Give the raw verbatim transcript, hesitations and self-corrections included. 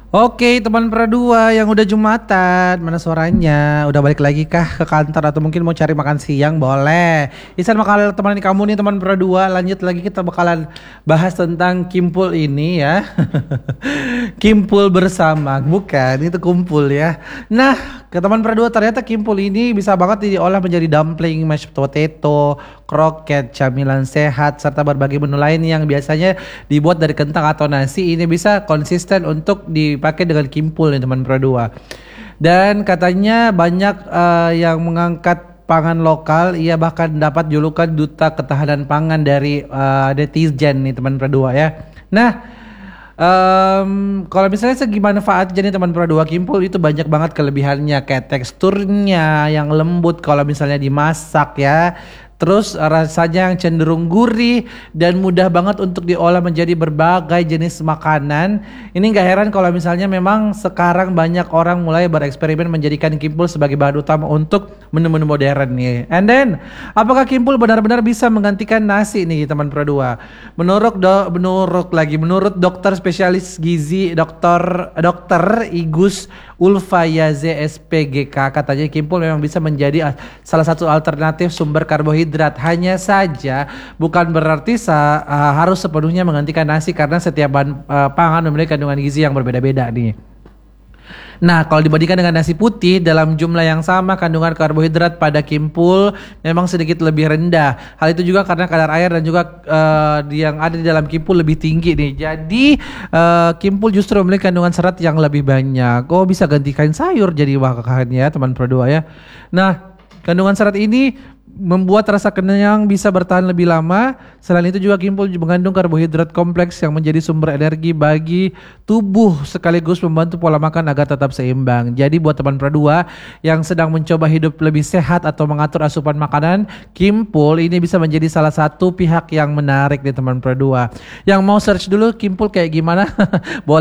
Oke teman Pra dua yang udah Jumatan, mana suaranya? Udah balik lagi kah ke kantor atau mungkin mau cari makan siang? Boleh. Isan bakal temenin kamu nih teman Pra dua. Lanjut lagi kita bakalan bahas tentang Kimpul ini ya. Kimpul bersama, bukan itu kumpul ya. Nah, ke teman Pra dua ternyata Kimpul ini bisa banget diolah menjadi dumpling, mashed potato, kroket, camilan sehat serta berbagai menu lain yang biasanya dibuat dari kentang atau nasi. Ini bisa konsisten untuk dipakai dengan Kimpul nih teman Pro dua. Dan katanya banyak uh, yang mengangkat pangan lokal, ia bahkan dapat julukan duta ketahanan pangan dari uh, netizen nih teman Pro dua ya. Nah, Um, kalau misalnya segi manfaat jadi teman Pro dua, Kimpul itu banyak banget kelebihannya, kayak teksturnya yang lembut kalau misalnya dimasak ya. Terus rasanya yang cenderung gurih dan mudah banget untuk diolah menjadi berbagai jenis makanan. Ini gak heran kalau misalnya memang sekarang banyak orang mulai bereksperimen menjadikan Kimpul sebagai bahan utama untuk menu-menu modern nih. And then, apakah Kimpul benar-benar bisa menggantikan nasi nih teman Pro dua? Menurut do, menurut lagi menurut dokter spesialis gizi dokter dokter Igus Ulfayaze S P G K, katanya Kimpul memang bisa menjadi salah satu alternatif sumber karbohidrat. Hanya saja bukan berarti sa, uh, harus sepenuhnya menggantikan nasi karena setiap bahan uh, pangan memiliki kandungan gizi yang berbeda-beda nih. Nah, kalau dibandingkan dengan nasi putih dalam jumlah yang sama, kandungan karbohidrat pada Kimpul memang sedikit lebih rendah. Hal itu juga karena kadar air dan juga uh, yang ada di dalam Kimpul lebih tinggi nih. Jadi uh, Kimpul justru memiliki kandungan serat yang lebih banyak. Oh, bisa gantikan sayur jadi makanannya ya teman Pro dua ya. Nah, kandungan serat ini membuat rasa kenyang bisa bertahan lebih lama. Selain itu juga Kimpul mengandung karbohidrat kompleks yang menjadi sumber energi bagi tubuh sekaligus membantu pola makan agar tetap seimbang. Jadi buat teman Pro dua yang sedang mencoba hidup lebih sehat atau mengatur asupan makanan, Kimpul ini bisa menjadi salah satu pihak yang menarik di teman Pro dua. Yang mau search dulu Kimpul kayak gimana? Boleh